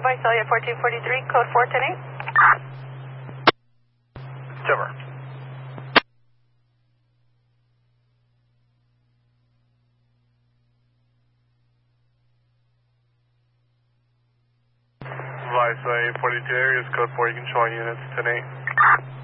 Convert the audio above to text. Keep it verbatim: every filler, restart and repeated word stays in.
Visalia fourteen forty-three, code four ten eight. Timber. Visalia forty-two areas, code four, you can join units ten eight.